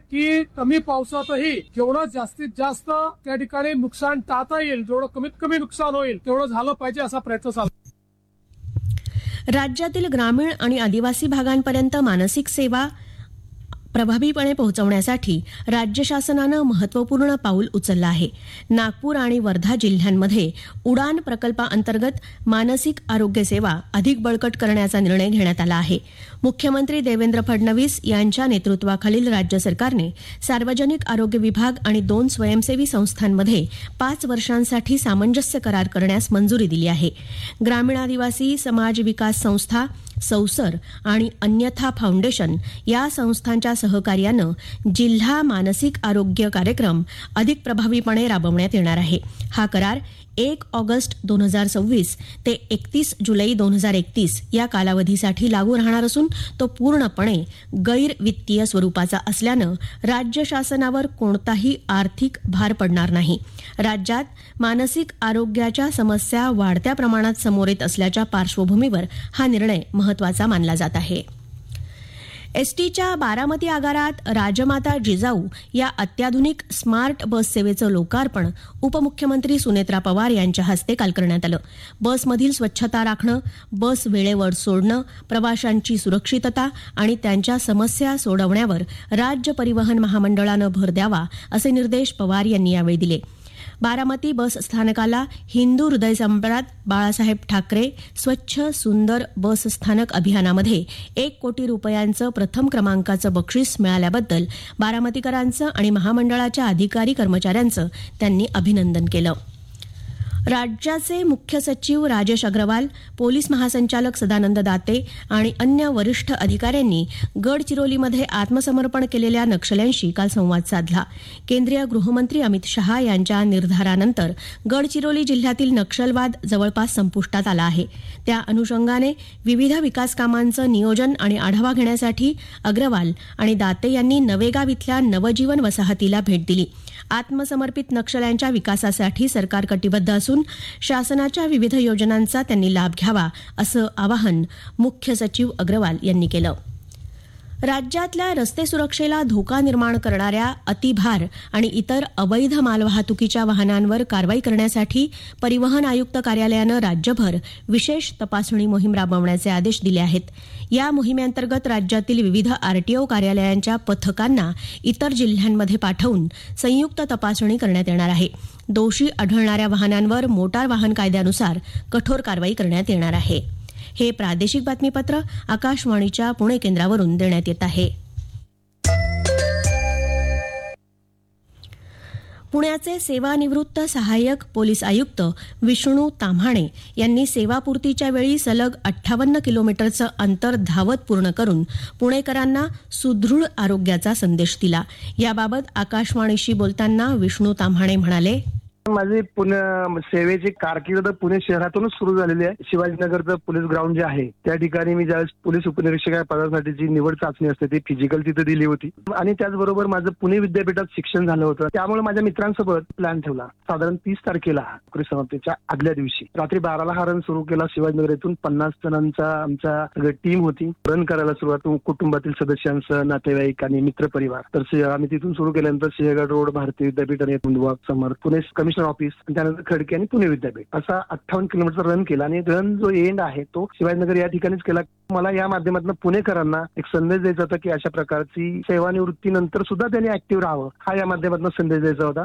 की कमी पावसातही जेवढं जास्तीत जास्त त्या ठिकाणी नुकसान टाळता येईल, जेवढं कमीत कमी नुकसान होईल तेवढं झालं पाहिजे असा प्रयत्न चालू. राज्यातील ग्रामीण आणि आदिवासी भागांपर्यंत मानसिक सेवा प्रभावीपणे पोहोचवण्यासाठी राज्य शासनानं महत्त्वपूर्ण पाऊल उचललं आहे. नागपूर आणि वर्धा जिल्ह्यांमध्ये उडान प्रकल्पाअंतर्गत मानसिक आरोग्य सेवा अधिक बळकट करण्याचा निर्णय घेण्यात आला आहे. मुख्यमंत्री देवेंद्र फडणवीस यांच्या नेतृत्वाखालील राज्य सरकारने सार्वजनिक आरोग्य विभाग आणि 2 स्वयंसेवी संस्थांमध्ये 5 वर्षांसाठी सामंजस्य करार करण्यास मंजुरी दिली आहे. ग्रामीण आदिवासी समाज विकास संस्था, सौसर आणि अन्यथा फाउंडेशन या संस्थांच्या सहकार्यानं जिल्हा मानसिक आरोग्य कार्यक्रम अधिक प्रभावीपणे राबवण्यात येणार आहे. हा करार 1 ऑगस्ट 2026 ते 31 जुलै 2031 या कालावधीसाठी लागू राहणार असून तो पूर्णपणे गैर वित्तीय स्वरूपाचा असल्यानं राज्य शासनावर कोणताही आर्थिक भार पडणार नाही. राज्यात मानसिक आरोग्याच्या समस्या वाढत्या प्रमाणात समोर येत असल्याच्या पार्श्वभूमीवर हा निर्णय महत्त्वाचा मानला जात आहे. एसटीच्या बारामती आगारात राजमाता जिजाऊ या अत्याधुनिक स्मार्ट बस सेवेचं लोकार्पण उपमुख्यमंत्री सुनेत्रा पवार यांच्या हस्ते काल करण्यात आलं. बसमधील स्वच्छता राखणं, बस वेळेवर सोडणं, प्रवाशांची सुरक्षितता आणि त्यांच्या समस्या सोडवण्यावर राज्य परिवहन महामंडळानं भर द्यावा असे निर्देश पवार यांनी यावेळी दिले. बारामती बस स्थानकाला हिंदू हृदय सम्राट बाळासाहेब ठाकरे स्वच्छ सुंदर बस स्थानक अभियानामध्ये 1 कोटी रुपयांचं प्रथम क्रमांकाचं बक्षीस मिळाल्याबद्दल बारामतीकरांचं आणि महामंडळाच्या अधिकारी कर्मचाऱ्यांचं त्यांनी अभिनंदन केलं. राज्याचे मुख्य सचिव राजेश अग्रवाल, पोलीस महासंचालक सदानंद दाते आणि अन्य वरिष्ठ अधिकाऱ्यांनी गडचिरोलीमध्ये आत्मसमर्पण केलेल्या नक्षल्यांशी काल संवाद साधला. केंद्रीय गृहमंत्री अमित शहा यांच्या निर्धारानंतर गडचिरोली जिल्ह्यातील नक्षलवाद जवळपास संपुष्टात आला आहे. त्या अनुषंगाने विविध विकास कामांचं नियोजन आणि आढावा घेण्यासाठी अग्रवाल आणि दाते यांनी नवेगाव इथल्या नवजीवन वसाहतीला भेट दिली. आत्मसमर्पित नक्षल्यांच्या विकासासाठी सरकार कटिबद्ध असून शासनाच्या विविध योजनांचा त्यांनी लाभ घ्यावा असं आवाहन मुख्य सचिव अग्रवाल यांनी केलं. राज्यातल्या रस्ते सुरक्षेला धोका निर्माण करणाऱ्या अतिभार आणि इतर अवैध मालवाहतुकीच्या वाहनांवर कारवाई करण्यासाठी परिवहन आयुक्त कार्यालयानं राज्यभर विशेष तपासणी मोहीम राबवण्याचे आदेश दिले आहेत. या मोहिमेअंतर्गत राज्यातील विविध आरटीओ कार्यालयांच्या पथकांना इतर जिल्ह्यांमध्ये पाठवून संयुक्त तपासणी करण्यात येणार आहे. दोषी आढळणाऱ्या वाहनांवर मोटार वाहन कायद्यानुसार कठोर कारवाई करण्यात येणार आहे. हे प्रादेशिक बातमीपत्र आकाशवाणीच्या पुणे केंद्रावरून देण्यात येत आहे. पुण्याचे सेवानिवृत्त सहाय्यक पोलीस आयुक्त विष्णू ताम्हाणे यांनी सेवापूर्तीच्या वेळी सलग 58 किलोमीटरचं अंतर धावत पूर्ण करून पुणेकरांना सुदृढ आरोग्याचा संदेश दिला. याबाबत आकाशवाणीशी बोलताना विष्णू ताम्हाणे म्हणाले, माझी पुणे सेवेची कारकीर्द पुणे शहरातूनच सुरू झालेली आहे. शिवाजीनगरचं पोलीस ग्राउंड जे आहे त्या ठिकाणी मी ज्यावेळेस पोलीस उपनिरीक्षक या पदासाठीची निवड चाचणी असते ती फिजिकल तिथे दिली होती आणि त्याचबरोबर माझं पुणे विद्यापीठात शिक्षण झालं होतं. त्यामुळे माझ्या मित्रांसोबत प्लॅन ठेवला. साधारण 30 तारखेला नोकरी समाप्तीच्या आदल्या दिवशी रात्री 12ला हा रन सुरू केला. शिवाजीनगर येथून 50 जणांचा आमच्या सगळी टीम होती. रन करायला सुरुवात कुटुंबातील सदस्यांसह, नातेवाईक आणि मित्रपरिवार. तर आम्ही तिथून सुरू केल्यानंतर सिंहगड रोड, भारतीय विद्यापीठ आणि मुंडवा समोर पुणे कमिशनर ऑफिस, त्यानंतर खडकी आणि पुणे विद्यापीठ असा 58 किलोमीटर रन केला आणि रन जो एंड आहे तो शिवाजीनगर या ठिकाणीच केला. मला या माध्यमातून पुणेकरांना एक संदेश द्यायचा होता की अशा प्रकारची सेवानिवृत्तीनंतर सुद्धा त्यांनी ऍक्टिव्ह राहावं, हा या माध्यमातून संदेश द्यायचा होता.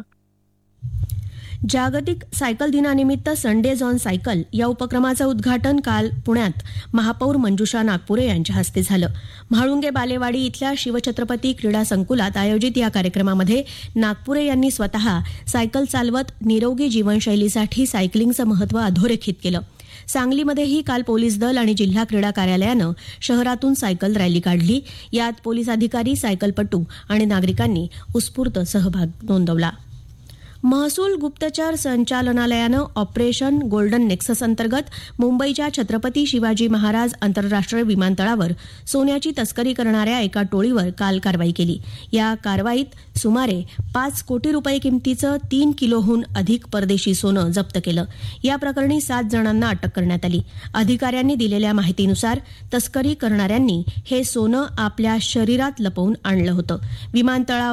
जागतिक सायकल दिनानिमित्त संडेज ऑन सायकल या उपक्रमाचं उद्घाटन काल पुण्यात महापौर मंजुषा नागपुरे यांच्या हस्ते झालं. म्हाळुंगे बालेवाडी इथल्या शिवछत्रपती क्रीडा संकुलात आयोजित या कार्यक्रमामध्ये नागपुरे यांनी स्वतः सायकल चालवत निरोगी जीवनशैलीसाठी सायकलिंगचं महत्त्व अधोरेखित केलं. सांगलीमध्येही काल पोलीस दल आणि जिल्हा क्रीडा कार्यालयानं शहरातून सायकल रॅली काढली. यात पोलीस अधिकारी, सायकलपटू आणि नागरिकांनी उत्स्फूर्त सहभाग नोंदवला. महसूल गुप्तचर संचालनालयानं ऑपरेशन गोल्डन नेक्सस अंतर्गत मुंबईच्या छत्रपती शिवाजी महाराज आंतरराष्ट्रीय विमानतळावर सोन्याची तस्करी करणाऱ्या एका टोळीवर काल कारवाई केली. या कारवाईत सुमारे 5 कोटी रुपये किमतीचं 3 किलोहून अधिक परदेशी सोनं जप्त केलं. या प्रकरणी 7 जणांना अटक करण्यात आली. अधिकाऱ्यांनी दिलेल्या माहितीनुसार तस्करी करणाऱ्यांनी हे सोनं आपल्या शरीरात लपवून आणलं होतं. विमानतळावर